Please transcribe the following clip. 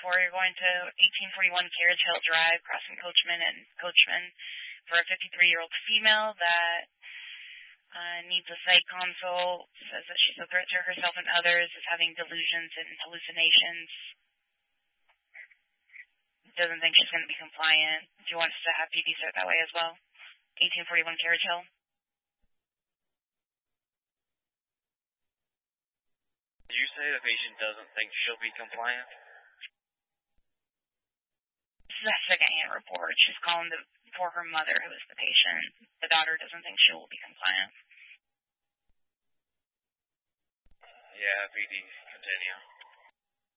You're going to 1841 Carriage Hill Drive, crossing Coachman and Coachman, for a 53-year-old female that needs a psych consult, says that she's a threat to herself and others, is having delusions and hallucinations, doesn't think she's going to be compliant. Do you want us to have PD start that way as well? 1841 Carriage Hill. Did you say the patient doesn't think she'll be compliant? This is a second-hand report. She's calling for her mother, who is the patient. The daughter doesn't think she will be compliant. Yeah, PD, continue.